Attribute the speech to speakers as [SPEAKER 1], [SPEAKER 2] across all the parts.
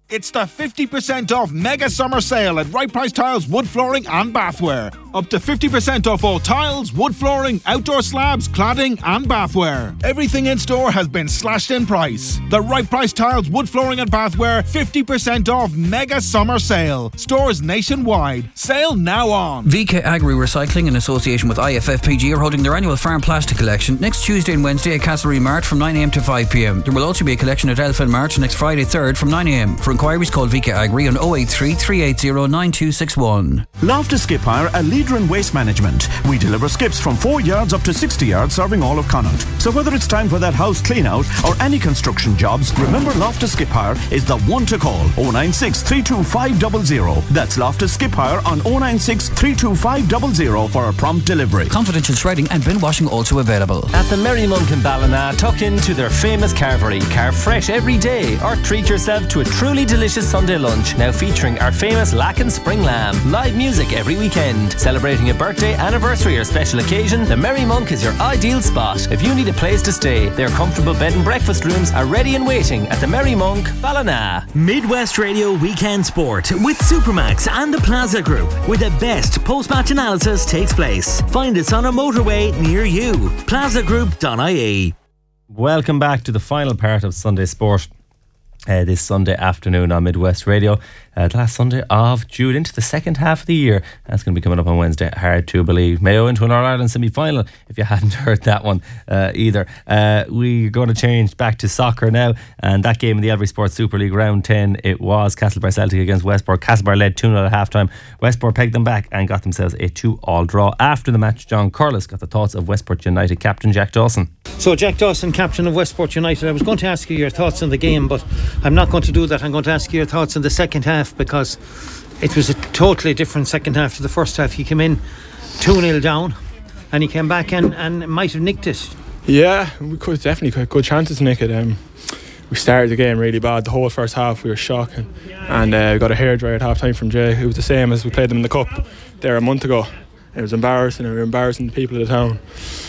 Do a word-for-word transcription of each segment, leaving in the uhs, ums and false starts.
[SPEAKER 1] It's the fifty percent off mega summer sale at Right Price Tiles, wood flooring and bathware. Up to fifty percent off all tiles, wood flooring, outdoor slabs, cladding and bathware. Everything in store has been slashed in price. The Right Price Tiles, wood flooring and bathware fifty percent off mega summer sale. Stores nationwide. Sale now on.
[SPEAKER 2] V K Agri Recycling in association with I F F P G are holding their annual farm plastic collection next Tuesday and Wednesday at Castlereagh Mart from nine a m to five p m. There will also be a collection at Elfin Mart next Friday third from nine a m. For inquiries, call V K Agri on oh eight three, three eight zero, nine two six one.
[SPEAKER 3] Loftus Skip Hire, a leader in waste management. We deliver skips from four yards up to sixty yards, serving all of Connaught. So whether it's time for that house clean out or any construction jobs, remember Loftus Skip Hire is the one to call. oh nine six, three two five zero zero. That's Loftus Skip Hire on oh nine six, three two five zero zero for a prompt delivery.
[SPEAKER 2] Confidential shredding and bin washing also available.
[SPEAKER 4] At the Merry Monk in Ballina, tuck into their famous carvery. Carve fresh every day or treat yourself to a truly delicious Sunday lunch, now featuring our famous Lacken Spring Lamb. Live music every weekend. Celebrating a birthday, anniversary or special occasion, the Merry Monk is your ideal spot. If you need a place to stay, their comfortable bed and breakfast rooms are ready and waiting at the Merry Monk, Ballina.
[SPEAKER 5] Midwest Radio Weekend Sport with Supermax and the Plaza Group, where the best post-match analysis takes place. Find us on a motorway near you. plaza group dot I E.
[SPEAKER 6] Welcome back to the final part of Sunday Sport. Uh, this Sunday afternoon on Midwest Radio, uh, the last Sunday of June, into the second half of the year. That's going to be coming up on Wednesday. Hard to believe. Mayo into an All-Ireland semi-final, if you hadn't heard that one uh, either. Uh, we're going to change back to soccer now, and that game in the Elvery Sports Super League round ten, it was Castlebar Celtic against Westport. Castlebar led two nil at half time. Westport pegged them back and got themselves a two all draw. After the match, John Corliss got the thoughts of Westport United captain Jack Dawson.
[SPEAKER 7] So Jack Dawson, captain of Westport United, I was going to ask you your thoughts on the game, but I'm not going to do that. I'm going to ask you your thoughts on the second half, because it was a totally different second half to the first half. He came in two nil down and he came back and, and might have nicked it.
[SPEAKER 8] Yeah, we could definitely had good chances to nick it. Um, we started the game really bad. The whole first half we were shocking, and uh, we got a hairdryer at half time from Jay. It was the same as we played them in the cup there a month ago. It was embarrassing, and we were embarrassing the people of the town.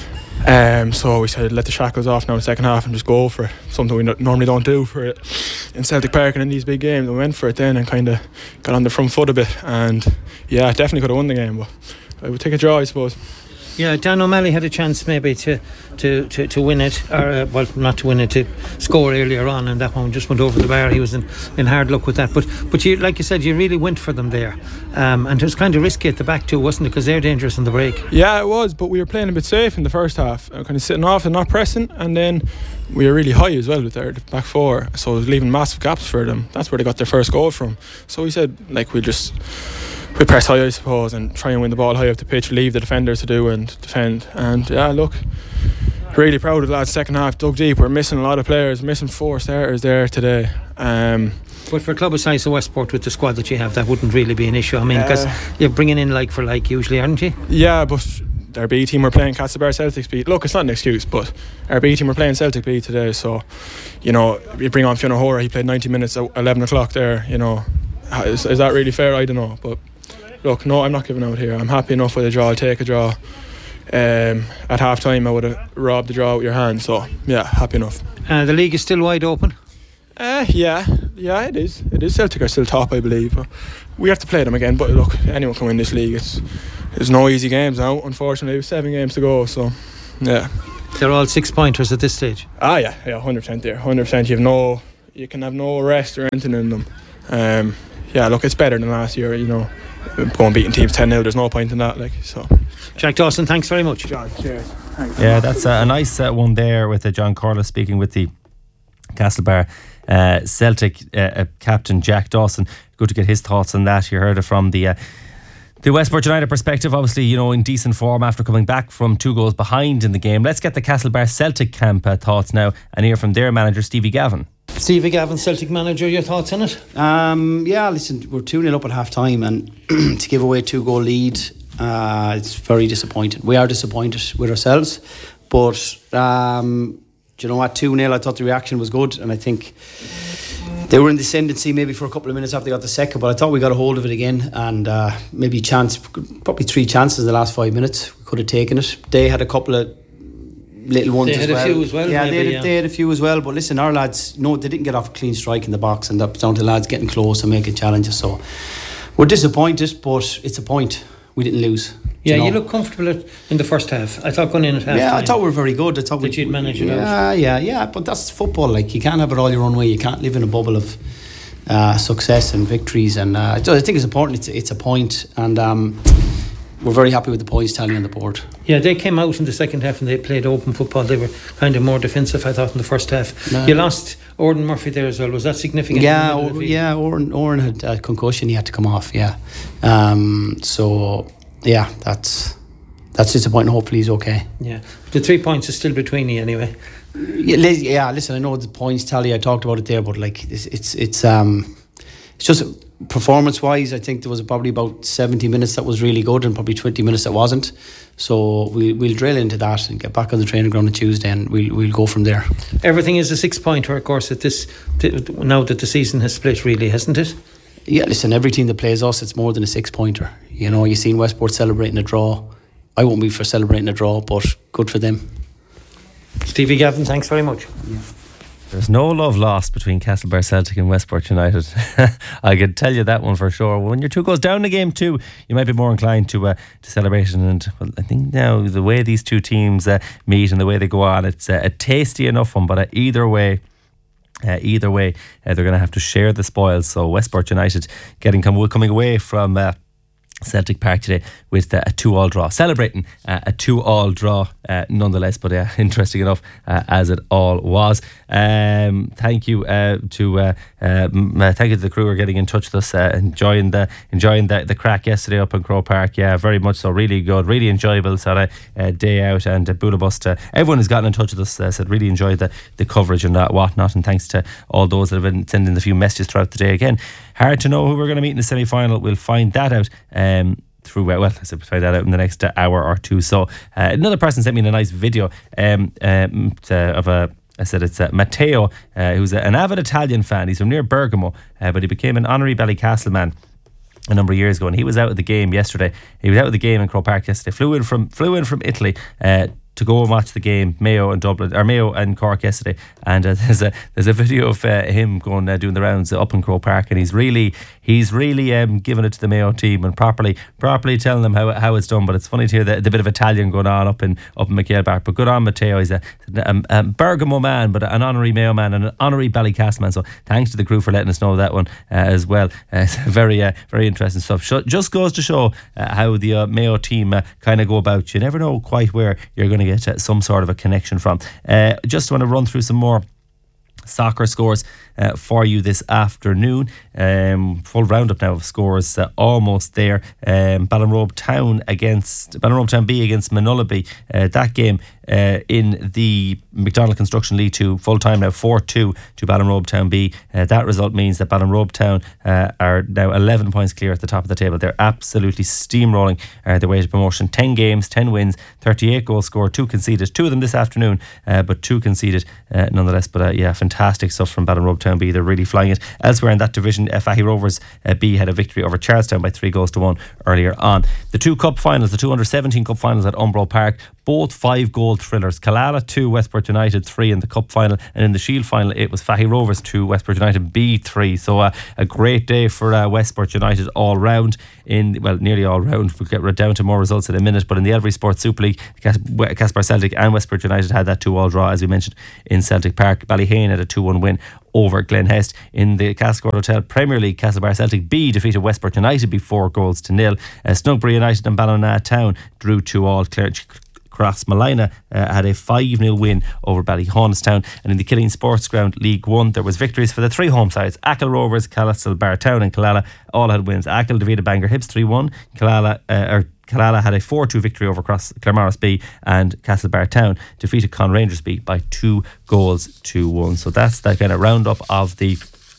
[SPEAKER 8] Um, so we said let the shackles off now in the second half and just go for it, something we no- normally don't do for it in Celtic Park and in these big games. We went for it then and kind of got on the front foot a bit, and yeah, definitely could have won the game, but I would take a draw, I suppose.
[SPEAKER 7] Yeah, Dan O'Malley had a chance maybe to to, to, to win it, or uh, well, not to win it, to score earlier on, and that one just went over the bar. He was in, in hard luck with that. But but you, like you said, you really went for them there, um, and it was kind of risky at the back too, wasn't it? Because they're dangerous on the break.
[SPEAKER 8] Yeah, it was, but we were playing a bit safe in the first half, uh, kind of sitting off and not pressing, and then we were really high as well with their back four, so it was leaving massive gaps for them. That's where they got their first goal from. So we said, like, we'll just we press high, I suppose, and try and win the ball high up the pitch, leave the defenders to do and defend. And yeah, look, really proud of the lads. Second half dug deep. We're missing a lot of players, missing four starters there today. Um,
[SPEAKER 7] but for a club of size of Westport, with the squad that you have, that wouldn't really be an issue. I mean, because uh, you're bringing in like for like usually, aren't you?
[SPEAKER 8] Yeah, but our B team were playing Castlebar Celtic B. Look, it's not an excuse, but our B team were playing Celtic B today, so you know, you bring on Fiona Hora, he played ninety minutes at eleven o'clock there, you know, is, is that really fair? I don't know, but look, no, I'm not giving out here. I'm happy enough with a draw. I'll take a draw. Um, at half time I would have robbed the draw with your hand, so yeah, happy enough.
[SPEAKER 7] Uh, the league is still wide open?
[SPEAKER 8] Uh, yeah, yeah, it is. It is. Celtic are still top, I believe. But we have to play them again. But look, anyone can win this league. It's there's no easy games now. Unfortunately, with seven games to go. So, yeah.
[SPEAKER 7] They're all six pointers at this stage.
[SPEAKER 8] Ah, yeah, yeah, one hundred percent there. one hundred percent. You have no, you can have no rest or anything in them. Um, yeah, look, it's better than last year. You know, going beating teams ten nil. There's no point in that. Like so.
[SPEAKER 7] Jack Dawson, thanks very much.
[SPEAKER 8] John, cheers. Thanks.
[SPEAKER 6] Yeah, that's a, a nice uh, one there with uh, John Corliss speaking with the Castlebar uh, Celtic uh, uh, captain Jack Dawson. Good to get his thoughts on that. You heard it from the uh, the Westport United perspective, obviously, you know, in decent form after coming back from two goals behind in the game. Let's get the Castlebar Celtic camp uh, thoughts now and hear from their manager Stevie Gavin.
[SPEAKER 7] Stevie Gavin, Celtic manager, your thoughts on it?
[SPEAKER 9] Um, yeah, listen, we're two nil up at half time, and to give away a two goal lead, uh, it's very disappointing. We are disappointed with ourselves, but um, do you know what, two nil, I thought the reaction was good, and I think they were in the ascendancy maybe for a couple of minutes after they got the second, but I thought we got a hold of it again, and uh, maybe chance, probably three chances in the last five minutes we could have taken it. They had a couple of little ones
[SPEAKER 7] they
[SPEAKER 9] as
[SPEAKER 7] had
[SPEAKER 9] well.
[SPEAKER 7] a few as well.
[SPEAKER 9] Yeah,
[SPEAKER 7] maybe,
[SPEAKER 9] they, had,
[SPEAKER 7] yeah.
[SPEAKER 9] they had a few as well. But listen, our lads, no, they didn't get off a clean strike in the box, and that was down to lads getting close and making challenges. So we're disappointed, but it's a point. We didn't lose.
[SPEAKER 7] Yeah,
[SPEAKER 9] you, know?
[SPEAKER 7] you look comfortable at, in the first half. I thought going in at half
[SPEAKER 9] Yeah,
[SPEAKER 7] time,
[SPEAKER 9] I thought we were very good. I thought
[SPEAKER 7] Did
[SPEAKER 9] we,
[SPEAKER 7] you manage it
[SPEAKER 9] yeah,
[SPEAKER 7] out?
[SPEAKER 9] Yeah, yeah, but that's football. Like, you can't have it all your own way. You can't live in a bubble of uh, success and victories. And uh, I think it's important. It's, it's a point, and um, we're very happy with the points tally on the board.
[SPEAKER 7] Yeah, they came out in the second half and they played open football. They were kind of more defensive, I thought, in the first half.
[SPEAKER 9] No.
[SPEAKER 7] You lost Ordan Murphy there as well. Was that significant?
[SPEAKER 9] Yeah, or, yeah. Oran, Oran had a concussion. He had to come off. Yeah, um, so yeah, that's that's disappointing. Hopefully, he's okay.
[SPEAKER 7] Yeah, the three points is still between you anyway.
[SPEAKER 9] Yeah, li- yeah, listen, I know the points tally. I talked about it there, but like it's it's it's um, it's just performance wise. I think there was probably about seventy minutes that was really good, and probably twenty minutes that wasn't. So we we'll drill into that and get back on the training ground on Tuesday, and we'll we'll go from there.
[SPEAKER 7] Everything is a six pointer, of course. At this now that the season has split, really, hasn't it?
[SPEAKER 9] Yeah, listen, every team that plays us, it's more than a six pointer. You know, you've seen Westport celebrating a draw. I won't be for celebrating a draw, but good for them.
[SPEAKER 7] Stevie Gavin, thanks very much.
[SPEAKER 9] Yeah.
[SPEAKER 6] There's no love lost between Castlebar Celtic and Westport United. I can tell you that one for sure. When your two goes down the game too, you might be more inclined to uh, to celebration. And well, I think now the way these two teams uh, meet and the way they go on, it's uh, a tasty enough one. But uh, either way, Uh, either way, uh, they're going to have to share the spoils. So Westport United getting come, coming away from uh, Celtic Park today with uh, a two-all draw, celebrating uh, a two-all draw uh, nonetheless, but uh, interesting enough uh, as it all was. Um, thank you uh, to uh, uh, thank you to the crew who are getting in touch with us, uh, enjoying the enjoying the, the crack yesterday up in Croke Park. Yeah, very much so, really good, really enjoyable sort of uh, day out. And uh, Budapest, uh, everyone who's gotten in touch with us uh, said really enjoyed the, the coverage and that whatnot, and thanks to all those that have been sending a few messages throughout the day. Again, hard to know who we're going to meet in the semi-final. We'll find that out um, through, well, I said we'll find that out in the next uh, hour or two. So uh, another person sent me a nice video um, um, to, of a I said it's uh, Matteo, uh, who's a, an avid Italian fan. He's from near Bergamo, uh, but he became an honorary Ballycastle man a number of years ago, and he was out of the game yesterday. He was out of the game in Croke Park yesterday. Flew in from flew in from Italy uh, to go and watch the game, Mayo and Dublin, or Mayo and Cork yesterday. And uh, there's a there's a video of uh, him going uh, doing the rounds up in Croke Park, and he's really he's really um, giving it to the Mayo team and properly properly telling them how how it's done. But it's funny to hear the, the bit of Italian going on up in up in McHale Park. But good on Matteo. He's a, a, a Bergamo man, but an honorary Mayo man and an honorary Ballycastle man. So thanks to the crew for letting us know that one uh, as well. Uh, it's very uh, very interesting stuff. So, just goes to show uh, how the uh, Mayo team uh, kind of go about. You never know quite where you're going to get uh, some sort of a connection from. Uh, just want to run through some more soccer scores uh, for you this afternoon. Um, full roundup now of scores, uh, almost there. Um, Ballinrobe Town against Ballinrobe Town B against Manullaby. Uh, that game uh, in the McDonald Construction League Two, full time now four two to Ballinrobe Town B. Uh, that result means that Ballinrobe Town uh, are now eleven points clear at the top of the table. They're absolutely steamrolling uh, their way to promotion. ten games, ten wins, thirty-eight goals scored, two conceded. Two of them this afternoon, uh, but two conceded uh, nonetheless. But uh, yeah, fantastic stuff from Ballinrobe Town B. They're really flying it. Elsewhere in that division, uh, Fahy Rovers uh, B had a victory over Charlestown by three goals to one earlier on. The two cup finals, the two under seventeen cup finals at Umbro Park, both five goal thrillers. Killala two, Westport United three in the cup final, and in the Shield final it was Fahy Rovers two, Westport United B three. So uh, a great day for uh, Westport United all round. In well, nearly all round. We'll get down to more results in a minute. But in the Elvery Sports Super League, Castlebar Celtic and Westport United had that two-all draw, as we mentioned, in Celtic Park. Ballyhane had a two one win over Glenhest. In the Castlescourt Hotel Premier League, Castlebar Celtic B defeated Westport United by four goals to nil. Uh, Snugbury United and Ballina Town drew two all. Clare Crossmalina uh, had a five nil win over Ballyhaunestown. And in the Killeen Sports Ground League one, there was victories for the three home sides. Achill Rovers, Castlebar Town and Killala all had wins. Achill defeated Bangor Hips three one. Killala uh, or Killala had a four two victory over Cross Claremorris B, and Castlebar Town defeated Con Rangers B by two goals to one. So that's that kind of roundup of the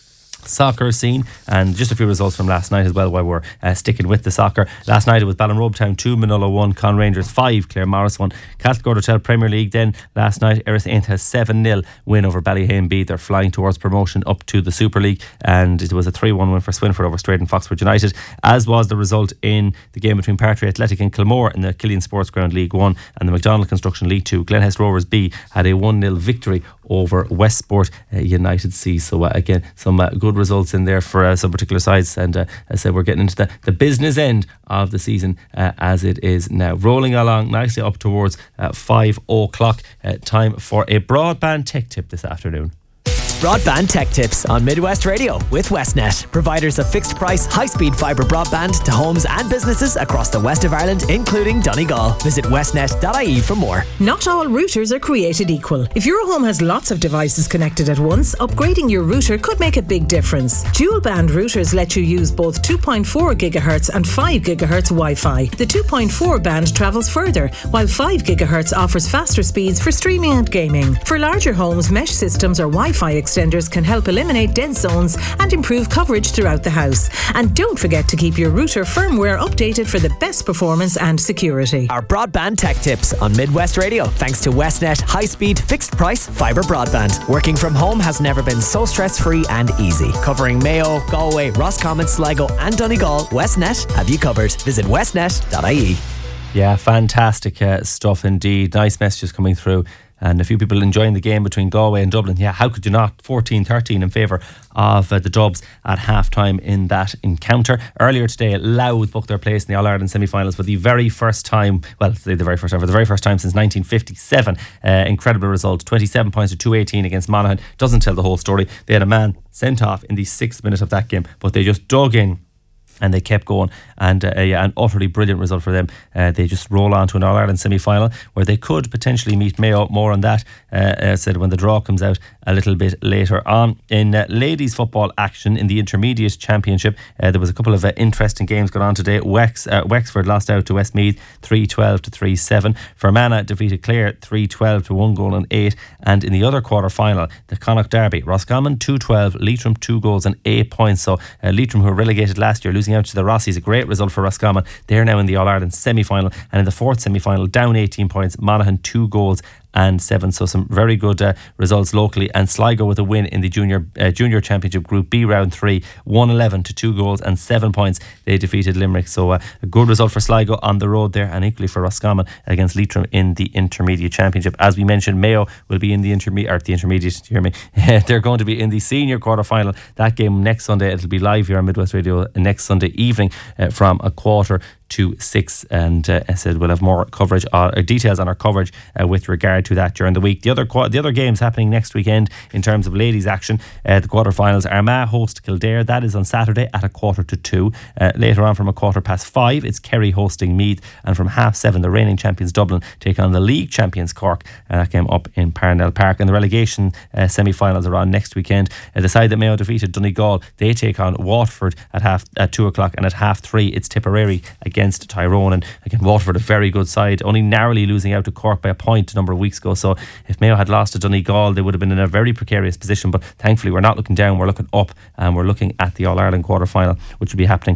[SPEAKER 6] soccer scene, and just a few results from last night as well while we're uh, sticking with the soccer. Last night it was Ballinrobe Town two, Manola one, Con Rangers five, Clare Morris one. Catholic Hotel Premier League then last night, Erith Ain't has seven nil win over Ballyhane B. They're flying towards promotion up to the Super League, and it was a three one win for Swinford over Straight and Foxford United, as was the result in the game between Partry Athletic and Kilmore in the Killian Sports Ground League one and the McDonald Construction League two. Glenhest Rovers B had a one nil victory over Westport uh, United C. So uh, again, some uh, good results in there for uh, some particular sides, and uh, as I said, we're getting into the, the business end of the season uh, as it is now. Rolling along nicely up towards uh, five o'clock, uh, time for a broadband tech tip this afternoon.
[SPEAKER 10] Broadband Tech Tips on Midwest Radio with Westnet, providers of fixed price, high speed fibre broadband to homes and businesses across the west of Ireland, including Donegal. Visit westnet dot I E for more.
[SPEAKER 11] Not all routers are created equal. If your home has lots of devices connected at once, upgrading your router could make a big difference. Dual band routers let you use both two point four gigahertz and five gigahertz Wi-Fi. The two point four band travels further, while five gigahertz offers faster speeds for streaming and gaming. For larger homes, mesh systems or Wi-Fi extenders can help eliminate dead zones and improve coverage throughout the house. And don't forget to keep your router firmware updated for the best performance and security.
[SPEAKER 10] Our Broadband Tech Tips on Midwest Radio, thanks to Westnet high-speed, fixed-price fibre broadband. Working from home has never been so stress-free and easy. Covering Mayo, Galway, Roscommon, Sligo and Donegal, Westnet have you covered. Visit westnet dot I E.
[SPEAKER 6] Yeah, fantastic uh, stuff indeed. Nice messages coming through, and a few people enjoying the game between Galway and Dublin. Yeah, how could you not? fourteen thirteen in favour of uh, the Dubs at half-time in that encounter. Earlier today, Louth booked their place in the All-Ireland semi-finals for the very first time, well, the very first time, for the very first time since nineteen fifty-seven. Uh, incredible result, twenty-seven points to two eighteen against Monaghan. Doesn't tell the whole story. They had a man sent off in the sixth minute of that game, but they just dug in and they kept going, and uh, yeah, an utterly brilliant result for them. Uh, they just roll on to an All-Ireland semi-final where they could potentially meet Mayo. More on that, uh, I said, when the draw comes out a little bit later on. In uh, ladies football action in the Intermediate Championship, uh, there was a couple of uh, interesting games going on today. Wex, uh, Wexford lost out to Westmeath three twelve to three seven. Fermanagh defeated Clare three twelve to one goal and eight. And in the other quarter-final, the Connacht Derby, Roscommon two twelve, Leitrim two goals and eight points. So uh, Leitrim, who were relegated last year, losing out to the Rossies, a great result for Roscommon. They're now in the All-Ireland semi-final, and in the fourth semi-final, down eighteen points, Monaghan two goals and seven. So some very good uh, results locally. And Sligo with a win in the junior uh, junior championship Group B round three, one eleven to two goals and seven points. They defeated Limerick. So uh, a good result for Sligo on the road there, and equally for Roscommon against Leitrim in the Intermediate Championship. As we mentioned, Mayo will be in the intermediate, or the intermediate, you hear me? They're going to be in the senior quarter final. That game next Sunday. It'll be live here on Midwest Radio next Sunday evening uh, from a quarter to six, and uh, I said we'll have more coverage uh, details on our coverage uh, with regard to that during the week. The other the other games happening next weekend in terms of ladies action, uh, the quarterfinals. Armagh host Kildare. That is on Saturday at a quarter to two. Uh, later on, from a quarter past five, it's Kerry hosting Meath, and from half seven, the reigning champions Dublin take on the league champions Cork. Uh, that game up in Parnell Park. And the relegation uh, semi-finals are on next weekend. Uh, the side that Mayo defeated Donegal, they take on Waterford at half at two o'clock, and at half three, it's Tipperary against against Tyrone. And again, Waterford, a very good side, only narrowly losing out to Cork by a point a number of weeks ago. So if Mayo had lost to Donegal, they would have been in a very precarious position. But thankfully, we're not looking down, we're looking up, and we're looking at the All-Ireland quarter-final, which will be happening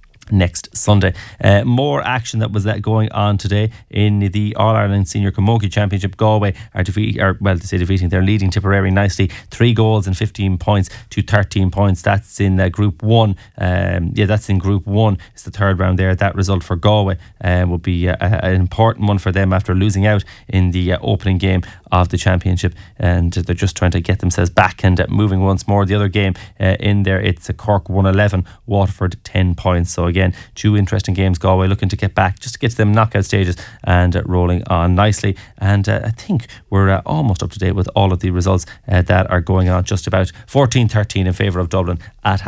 [SPEAKER 6] next Sunday. Uh, more action that was that going on today in the All-Ireland Senior Camogie Championship. Galway are defeating, or well, to say defeating, they're leading Tipperary nicely, three goals and fifteen points to thirteen points. That's in uh, Group One. Um, yeah, that's in Group One. It's the third round there. That result for Galway uh, will be uh, an important one for them after losing out in the uh, opening game of the championship, and they're just trying to get themselves back and uh, moving once more. The other game uh, in there, it's a Cork one eleven, Waterford ten points. So again, two interesting games. Galway looking to get back, just to get to them knockout stages, and uh, rolling on nicely. And uh, I think we're uh, almost up to date with all of the results uh, that are going on. Just about fourteen thirteen in favour of Dublin at half.